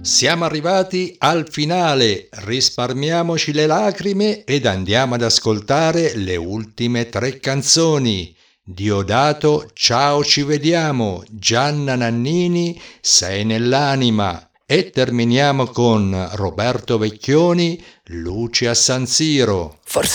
Siamo arrivati al finale, risparmiamoci le lacrime ed andiamo ad ascoltare le ultime 3 canzoni. Diodato, ciao ci vediamo, Gianna Nannini, sei nell'anima. E terminiamo con Roberto Vecchioni, Luce a San Siro. Forse